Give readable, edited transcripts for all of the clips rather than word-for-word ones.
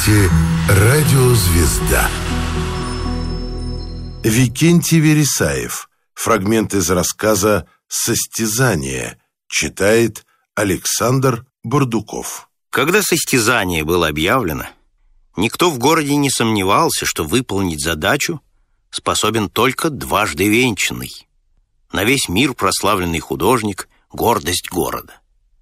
слушаете «Радиозвезда». Викентий Вересаев. Фрагмент из рассказа «Состязание». Читает Александр Бурдуков. Когда состязание было объявлено, никто в городе не сомневался, что выполнить задачу способен только дважды венчанный, на весь мир прославленный художник, гордость города.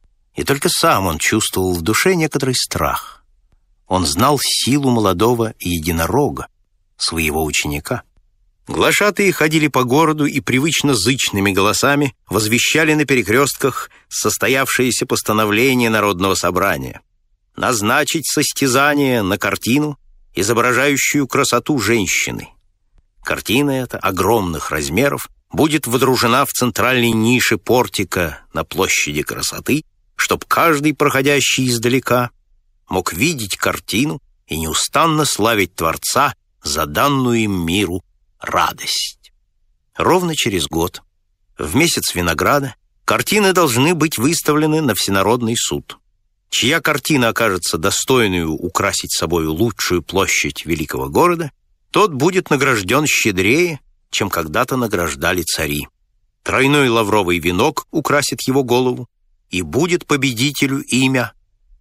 И только сам он чувствовал в душе некоторый страх. Он знал силу молодого единорога, своего ученика. Глашатые ходили по городу и привычно зычными голосами возвещали на перекрестках состоявшееся постановление Народного собрания назначить состязание на картину, изображающую красоту женщины. Картина эта огромных размеров будет водружена в центральной нише портика на площади красоты, чтоб каждый, проходящий издалека, мог видеть картину и неустанно славить Творца за данную им миру радость. Ровно через год, в месяц винограда, картины должны быть выставлены на всенародный суд. Чья картина окажется достойную украсить собою лучшую площадь великого города, тот будет награжден щедрее, чем когда-то награждали цари. Тройной лавровый венок украсит его голову, и будет победителю имя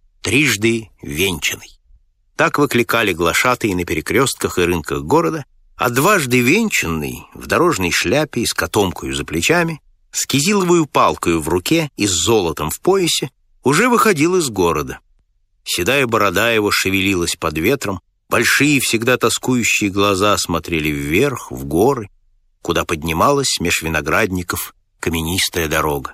трижды венчанный. Так выкликали глашатые на перекрестках и рынках города, а дважды венчанный в дорожной шляпе и с котомкою за плечами, с кизиловую палкою в руке и с золотом в поясе уже выходил из города. Седая борода его шевелилась под ветром, большие, всегда тоскующие глаза смотрели вверх, в горы, куда поднималась меж виноградников каменистая дорога.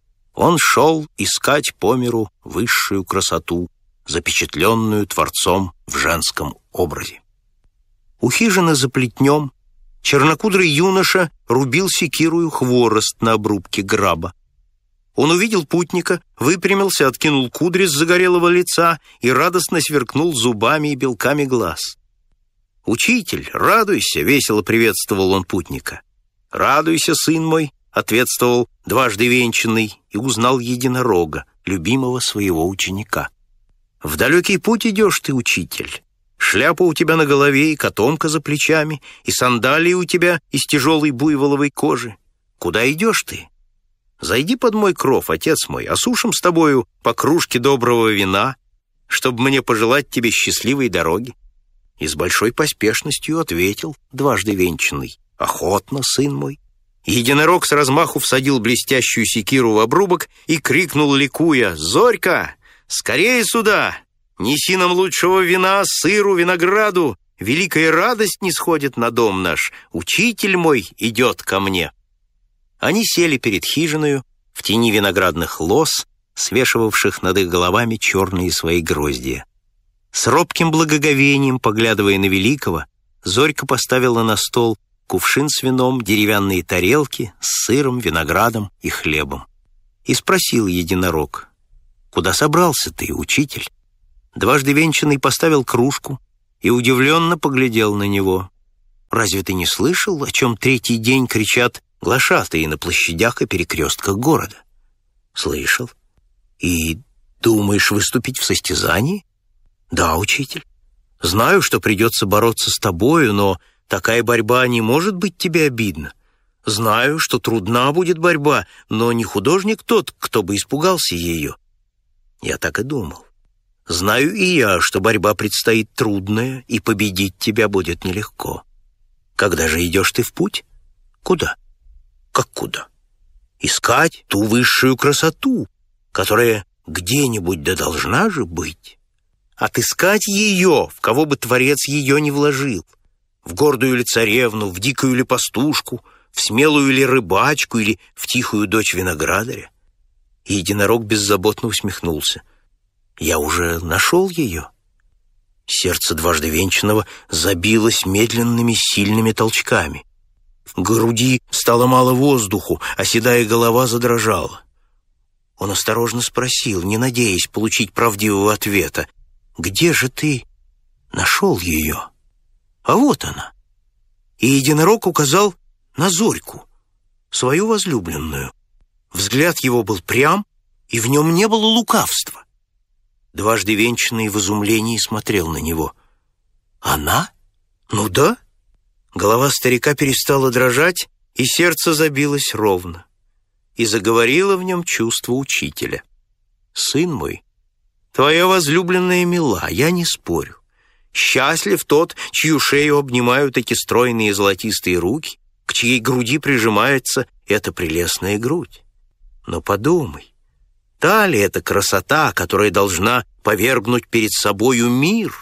Он шел искать по миру высшую красоту, запечатленную Творцом в женском образе. У хижины за плетнем чернокудрый юноша рубил секирою хворост на обрубке граба. Он увидел путника, выпрямился, откинул кудри с загорелого лица и радостно сверкнул зубами и белками глаз. «Учитель, радуйся!» — весело приветствовал он путника. «Радуйся, сын мой!» — ответствовал дважды венчанный и узнал единорога, любимого своего ученика. «В далекий путь идешь ты, учитель. Шляпа у тебя на голове и котомка за плечами, и сандалии у тебя из тяжелой буйволовой кожи. Куда идешь ты? Зайди под мой кров, отец мой, осушим с тобою по кружке доброго вина, чтобы мне пожелать тебе счастливой дороги». И с большой поспешностью ответил дважды венчанный: «Охотно, сын мой». Единорог с размаху всадил блестящую секиру в обрубок и крикнул, ликуя: «Зорька, скорее сюда! Неси нам лучшего вина, сыру, винограду! Великая радость нисходит на дом наш! Учитель мой идет ко мне!» Они сели перед хижиною в тени виноградных лоз, свешивавших над их головами черные свои гроздья. С робким благоговением, поглядывая на великого, Зорька поставила на стол кувшин с вином, деревянные тарелки с сыром, виноградом и хлебом. И спросил единорог: «Куда собрался ты, учитель?» Дважды венчанный поставил кружку и удивленно поглядел на него. «Разве ты не слышал, о чем третий день кричат глашатые на площадях и перекрестках города?» «Слышал. И думаешь выступить в состязании?» «Да, учитель. Знаю, что придется бороться с тобою, но такая борьба не может быть тебе обидна. Знаю, что трудна будет борьба, но не художник тот, кто бы испугался ее». «Я так и думал. Знаю и я, что борьба предстоит трудная, и победить тебя будет нелегко. Когда же идешь ты в путь? Куда?» «Как куда?» «Искать ту высшую красоту, которая где-нибудь да должна же быть. Отыскать ее, в кого бы Творец ее не вложил. В гордую ли царевну, в дикую ли пастушку, в смелую ли рыбачку или в тихую дочь виноградаря». И единорог беззаботно усмехнулся. «Я уже нашел ее». Сердце дважды венчанного забилось медленными сильными толчками. В груди стало мало воздуху, а седая голова задрожала. Он осторожно спросил, не надеясь получить правдивого ответа: «Где же ты нашел ее?» «А вот она». И единорог указал на Зорьку, свою возлюбленную. Взгляд его был прям, и в нем не было лукавства. Дважды венчанный в изумлении смотрел на него. «Она? Ну да». Голова старика перестала дрожать, и сердце забилось ровно. И заговорило в нем чувство учителя. «Сын мой, твоя возлюбленная мила, я не спорю. Счастлив тот, чью шею обнимают эти стройные золотистые руки, к чьей груди прижимается эта прелестная грудь. Но подумай, та ли это красота, которая должна повергнуть перед собою мир?»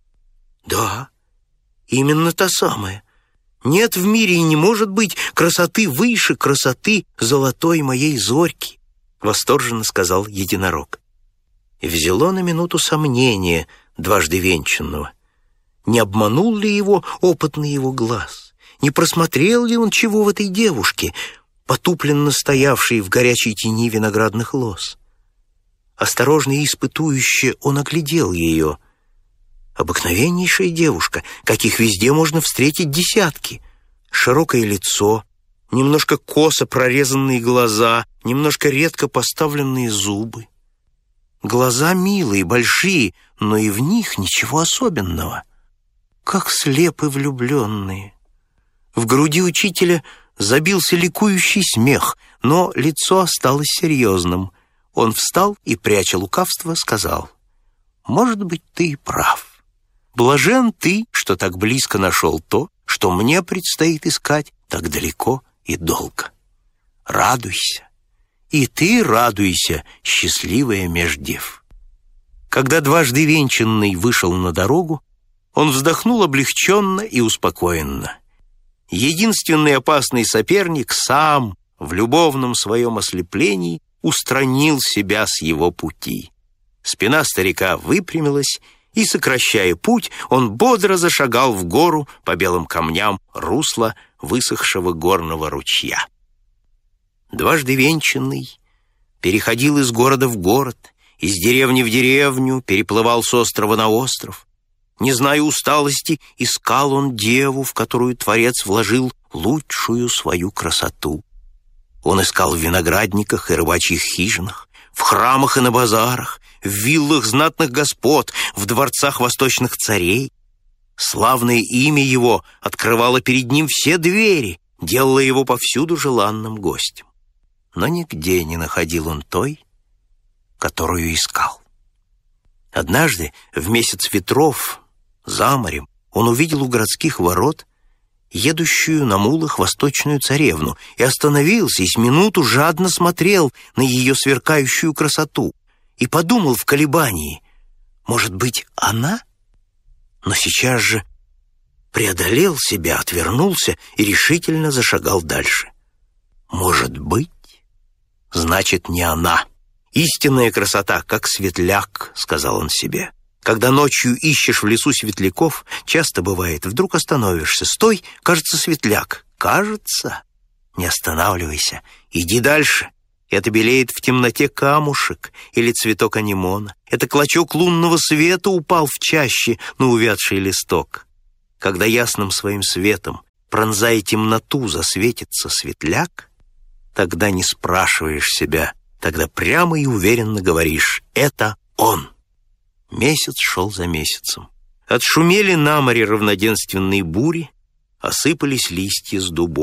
«Да, именно та самая. Нет в мире и не может быть красоты выше красоты золотой моей зорьки», — восторженно сказал единорог. И взяло на минуту сомнение дважды венчанного. Не обманул ли его опытный его глаз? Не просмотрел ли он чего в этой девушке, потупленно стоявшей в горячей тени виноградных лоз? Осторожно и испытующе он оглядел ее. Обыкновеннейшая девушка, каких везде можно встретить десятки. Широкое лицо, немножко косо прорезанные глаза, немножко редко поставленные зубы. Глаза милые, большие, но и в них ничего особенного. Как слепы влюбленные. В груди учителя забился ликующий смех, но лицо осталось серьезным. Он встал и, пряча лукавство, сказал: «Может быть, ты и прав. Блажен ты, что так близко нашел то, что мне предстоит искать так далеко и долго. Радуйся, и ты радуйся, счастливая меж дев». Когда дважды венчанный вышел на дорогу, он вздохнул облегченно и успокоенно. Единственный опасный соперник сам в любовном своем ослеплении устранил себя с его пути. Спина старика выпрямилась, и, сокращая путь, он бодро зашагал в гору по белым камням русла высохшего горного ручья. Дважды венчанный переходил из города в город, из деревни в деревню, переплывал с острова на остров. Не зная усталости, искал он деву, в которую Творец вложил лучшую свою красоту. Он искал в виноградниках и рыбачьих хижинах, в храмах и на базарах, в виллах знатных господ, в дворцах восточных царей. Славное имя его открывало перед ним все двери, делало его повсюду желанным гостем. Но нигде не находил он той, которую искал. Однажды, в месяц ветров, за морем, он увидел у городских ворот едущую на мулах восточную царевну и остановился и с минуту жадно смотрел на ее сверкающую красоту и подумал в колебании: может быть, она? Но сейчас же преодолел себя, отвернулся и решительно зашагал дальше. Может быть, значит, не она. Истинная красота, как светляк, сказал он себе. Когда ночью ищешь в лесу светляков, часто бывает, вдруг остановишься. Стой, кажется, светляк. Кажется? Не останавливайся. Иди дальше. Это белеет в темноте камушек или цветок анимона. Это клочок лунного света упал в чаще на увядший листок. Когда ясным своим светом, пронзая темноту, засветится светляк, тогда не спрашиваешь себя, тогда прямо и уверенно говоришь: это он. Месяц шел за месяцем. Отшумели на море равноденственные бури, осыпались листья с дубов.